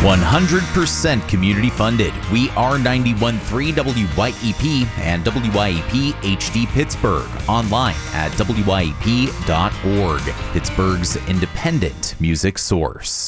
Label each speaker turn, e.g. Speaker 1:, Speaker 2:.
Speaker 1: 100% community funded. We are 91.3 WYEP and WYEP HD Pittsburgh. Online at WYEP.org. Pittsburgh's independent music source.